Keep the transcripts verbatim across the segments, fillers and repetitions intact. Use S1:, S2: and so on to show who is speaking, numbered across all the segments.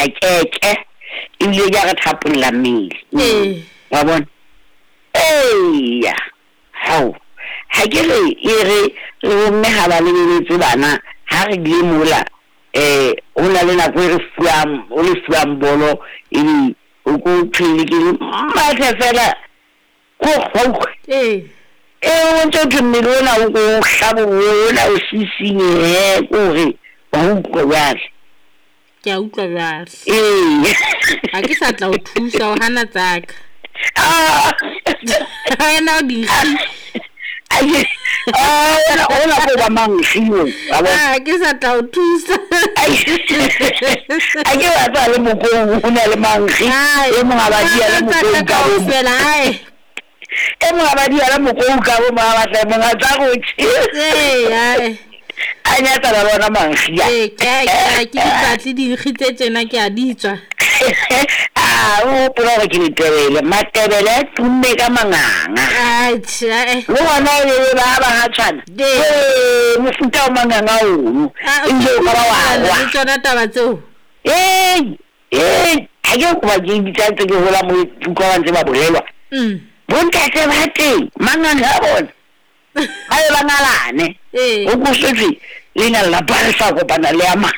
S1: keke ile ya ga thapolla mmele
S2: Eh.
S1: wa bona eya hao ha ke re e re le mme ha ba le lebetse bana ha re di mola eh ona le na go re fuam o le fuam bolo e o go phele ke ma tla fela go go
S2: Eh.
S1: eh o ntse ke mmilona o go hlabo ona o sisinye gore ba go ya
S2: ke a utlwa jwale
S1: eh
S2: ha ke sa tla o thusa o hana tsaka
S1: ah
S2: ana o di
S1: ai ah ona ona go ba mangshilo
S2: ah ke sa tla o thusa
S1: ai ke ba tla le mo go una le mangshi e mo ba dia le mo go ka o
S2: fela ai
S1: e mo ba dia le mo go ka o ma ba tla mo ga tsa go tshi
S2: eh ai
S1: anya tsa la bona mangshi
S2: eh ka ka ke ditlatli di ngitse tsena ke a ditswa
S1: ah o pro ke ditebele matebele tumme ka manganga
S2: ai tsa eh
S1: lo bona le ba ba ha tshwana eh mo futa o manganga o injo ka ba wa
S2: le tsona taba tseo
S1: eh eh ha ke go ba ke ditlatli ke hola mo tukwa ntse ba bolelwa
S2: mm
S1: bonta se ba teng manganga a bona ai ba ngalane
S2: eh
S1: o go setse le na la ba sa go bana le ama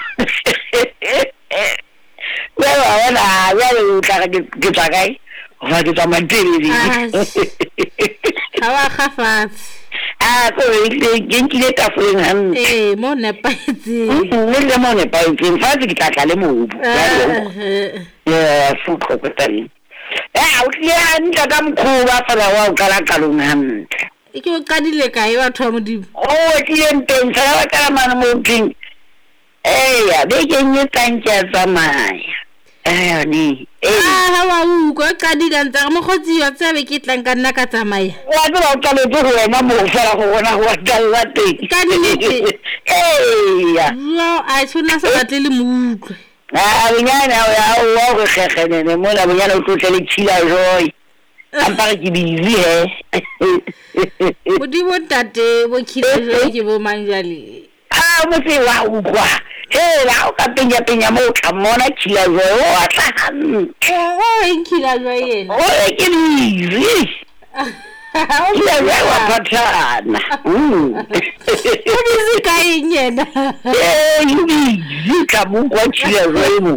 S1: Well, I want to get a guy. What is a material?
S2: How a
S1: Ah, so it's a cafe.
S2: Eh, Mona Patsy.
S1: Will the money by in fact, it's a move. Yeah, food cocktail. Ah, yeah, and I'm cool after a while. Calacalunan.
S2: You can't look at your Tommy.
S1: Oh, it's in Salaman moving. Eh, they can you thank you so much. Eh, ni.
S2: Ah, how are you? Go candid and Tamokoti, your seven kit like a Nakatamai.
S1: What about coming to her? No more for what what thing.
S2: Can you?
S1: Eh,
S2: no, I should not have a little move.
S1: Ah, we know how we walk and the mother we are to tell Chila Roy. I'm pretty busy, eh?
S2: What do you want that day? What kill you, Manjali?
S1: Ah, mo se wa uwa. Eh, la o ka penya penya mo ka mona Chila Roy. O tla
S2: oh, in Chila Roy.
S1: Oh, ke busy. Chila Roy wa patana. Mm.
S2: What is it going in?
S1: Eh, you busy ka mo kwa Chila Roy mo.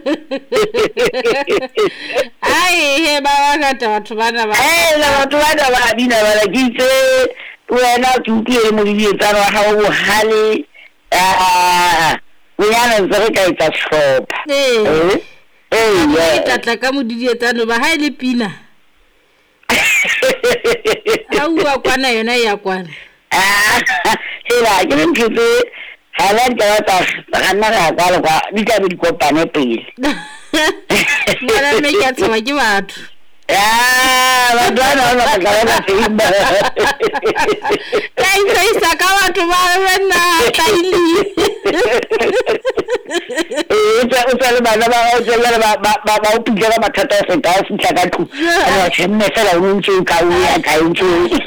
S2: Ai, he ba ga ta batho bana ba.
S1: Eh, la batho bana ba bina ba la kitse. Wena tuti mo di etsa ra ha o hale. Ah, wena re ka etsa shop.
S2: Eh.
S1: Eh,
S2: ya tla ka mo di etsano ba ha ile pina. Au wa kwana yona ya kwana.
S1: Ah, hela ke ntse hala ka ta kana ra ka kwa di ka di kopane pele.
S2: Mara me ya tswa ke batho.
S1: Ah, ba dwana ba ka ba timba.
S2: Kai sai saka batho ba rena taili.
S1: Eh, tsa o tsale bana ba o tsale ba ba ba o pijela mathata se ka se tla ka thu. Ana tshenne fela o ntse ka o ya ka ntse.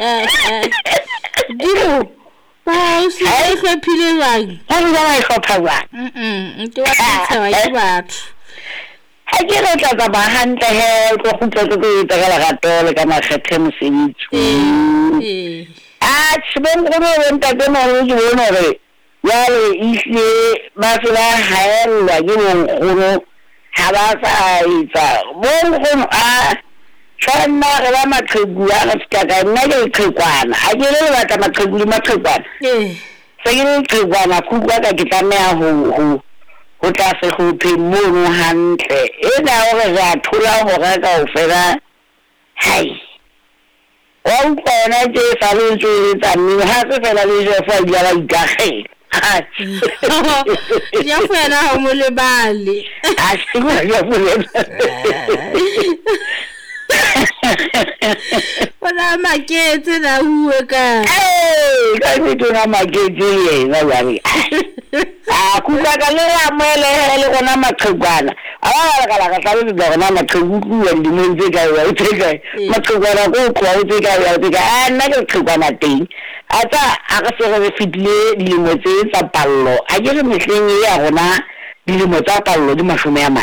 S2: Dilo. Ba o se se phile bang.
S1: Ha re ba go phawa.
S2: Mm, ntwe wa tswa ke batho.
S1: Ha ke re tla ba hantle he go go tla go itse la gato le ka makgethe mosebetsi.
S2: Eh.
S1: Ah, tsebeng go re nta ke mo re go no re. Ya le ile ba fela haella ke mo go ha ba sa itsa. Mo go a tsana re ba maqhebu a ka ka nna ke qhekwana. A ke le ba tla maqhebu le maqhekwana.
S2: Eh.
S1: Se ke le qhekwana ku kwa ka ke tsamaya ho ho o tla se go phimono hantle e na o re a thola go ga ka o fela hai wa utlwana ke sa le tse tsa mme ha se fela le je fa ya ba ikagela
S2: ya fela ho mo le bale
S1: a se go ya go le
S2: bona maketse na uwe ka
S1: eh ka ni tona maketse ye na ya ri a ku ka ka le la mele le gona maqhekwana a ba ga la ga tla le gona maqheku ku wa ndi mo ntse ka wa ntse ka maqhekwana go kwa ntse ka ya ntse ka a nna ke qhekwana teng a tsa a ga se re fitile dilemo tse tsa pallo a ke re mehleng ya gona dilemo tsa pallo di mashome ya